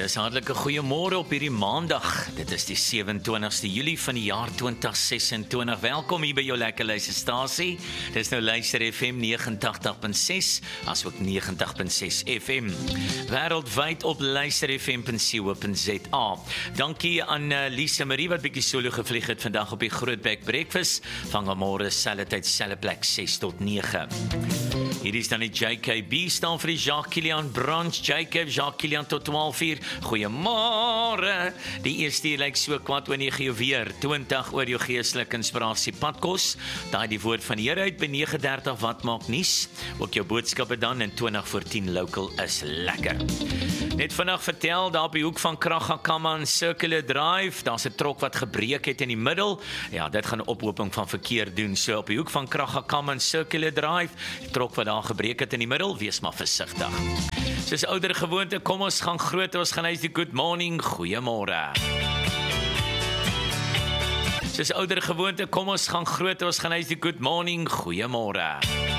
Dis hartlike goeiemôre op hierdie maandag. Dit is die 27ste Julie van die jaar 2026. Welkom hier by jou lekker luisterstasie. Dis nou Luister FM 89.6, asook 90.6 FM. Wêreldwyd op luisterfm.co.za. Dankie aan Lisa Marie wat bietjie solo gevlieg het vandag op die Grootbek Breakfast. Vang môre selfde tyd, selfde plek 6 tot 9. Hier is dan die JKB, staan vir die Jacques Kilian branch. Jacques Kilian tot 12 uur. Goeiemôre. Die eerste uur lyk so kwart oor 9 uur weer. 20 oor jou geestelike inspirasie padkos. Daai die woord van die Here uit by 9:30 wat maak nuus. Ook jou boodskappe dan en 20 voor 10 local is lekker. Net vandag vertel daar op die hoek van Kragakama en Circular Drive, daar's 'n trok wat gebreek het in die middel. Ja, dit gaan 'n ophoping van verkeer doen. So op die hoek van Kragakama en Circular Drive, die trok wat daar gebreek het in die middel, wees maar versigtig. Soos ouer gewoonte, kom ons gaan groot, ons gaan huis die good morning, goeiemôre. Soos ouer gewoonte, kom ons gaan groot, ons gaan huis die good morning, goeiemôre.